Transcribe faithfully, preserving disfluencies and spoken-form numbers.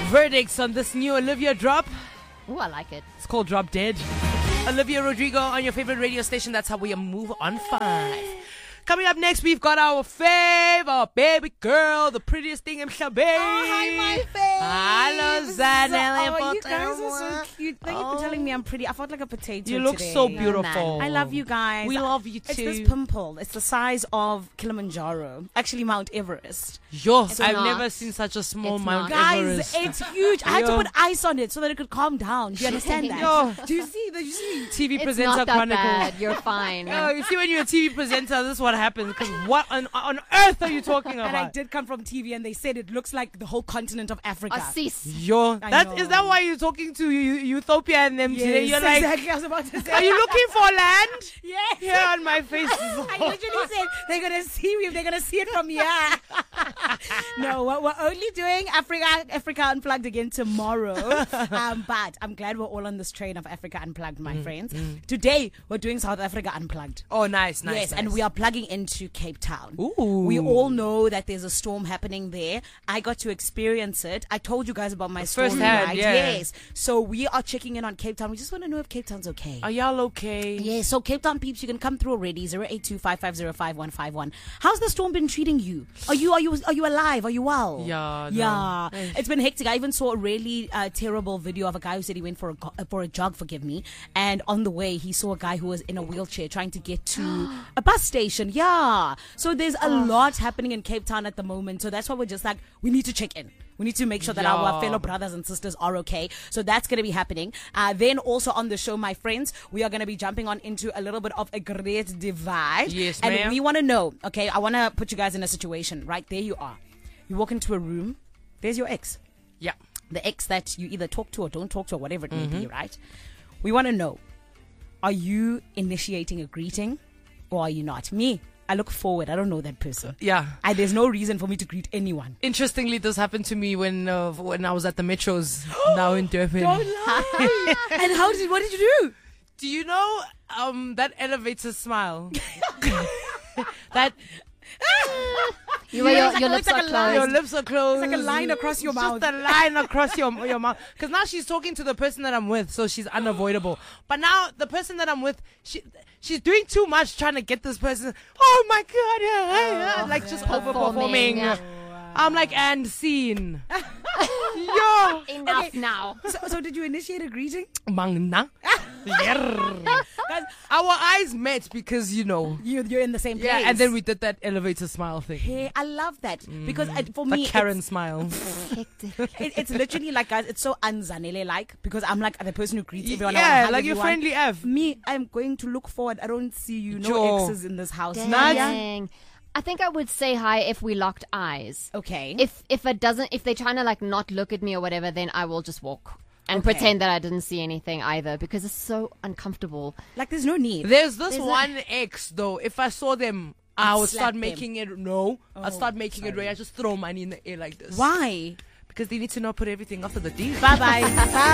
Verdicts on this new Olivia drop. Ooh, I like it. It's called Drop Dead. Olivia Rodrigo on your favorite radio station. That's how we move on five. Coming up next, we've got our fave, our baby girl, the prettiest thing in Mhlabe. Oh, hi, my fave. Hello, Zanele. Oh, you guys are so cute. Thank Oh. you for telling me I'm pretty. I felt like a potato You look today. so beautiful. I love you guys. We love you too. It's this pimple. It's the size of Kilimanjaro. Actually, Mount Everest. Yo, It's I've not. never seen such a small It's Mount not. Everest. Guys, it's huge. I had to Yo. put ice on it so that it could calm down. Do you understand that? Yo. Do you see? Do you see? T V It's presenter not that chronicle. bad. You're fine. Oh, you see, when you're a T V presenter, this is what happens. Because what on, on earth are you talking about? And I did come from T V, and they said it looks like the whole continent of Africa. Assis. Yo, I that know. is that why you're talking to U- Utopia and them today? Yes, You're like, exactly. I was about to say. are you looking for land? Yes. Here on my face. I literally said they're gonna see me. They're gonna see it from here. No, we're, we're only doing Africa Africa Unplugged again tomorrow. Um, but I'm glad we're all on this train of Africa Unplugged, my friends. Today we're doing South Africa Unplugged. Oh, nice, nice. Yes, nice. and we are plugging into Cape Town. Ooh. We all know that there's a storm happening there. I got to experience it. I told you guys about my story, Firsthand, right? yeah. Yes. So we are checking in on Cape Town. We just want to know if Cape Town's okay. Are y'all okay? Yeah, so Cape Town peeps, you can come through already. zero eight two five five zero five one five one. How's the storm been treating you? Are you are you are you alive? Are you well? Yeah, no. Yeah. It's been hectic. I even saw a really uh, terrible video of a guy who said he went for a go- uh, for a jog, forgive me, and on the way he saw a guy who was in a wheelchair trying to get to a bus station. Yeah. So there's a lot happening in Cape Town at the moment. So that's why we're just like, we need to check in. We need to make sure that Yeah. our fellow brothers and sisters are okay. So that's going to be happening. Uh, then also on the show, my friends, we are going to be jumping on into a little bit of a great divide. Yes, and ma'am. we want to know, okay, I want to put you guys in a situation. Right there you are. You walk into a room. There's your ex. Yeah. The ex that you either talk to or don't talk to or whatever it may Mm-hmm. be, right? We want to know, are you initiating a greeting or are you not? Me, I look forward. I don't know that person. Yeah. I, there's no reason for me to greet anyone. Interestingly, this happened to me when uh, when I was at the Metros now in Durban. Don't lie. And how did, what did you do? Do you know um that elevator smile? that You were, your, your It's lips like are a line. your closed. lips are closed. It's like a line across your It's mouth. Just a line across your your mouth. Because now she's talking to the person that I'm with, so she's unavoidable. But now the person that I'm with, she she's doing too much trying to get this person. Oh my god, yeah, yeah. like just overperforming. Performing. I'm like, and scene. Yo, Enough now. So, so did you initiate a greeting? Mangna. Guys, Our eyes met because you know. you, you're in the same place. Yeah, and then we did that elevator smile thing. Hey, I love that because uh, for The me, Karen it's, smile. it, it's literally like, guys, it's so unzanele like because I'm like the person who greets everyone. I wanna Yeah, hug like your everyone. friendly F. Me, I'm going to look forward. I don't see you. No Joe. exes in this house. Dang. I think I would say hi if we locked eyes. Okay. If if it doesn't, if they're trying to like not look at me or whatever, then I will just walk and Okay. pretend that I didn't see anything either because it's so uncomfortable. like, there's no need. There's this There's a- one ex though. If I saw them, I You'd would slap start them. making it. No, I'd Oh, start making it. Ray. I just throw money in the air like this. Why? Because they need to not put everything after the deal. Bye bye. Bye.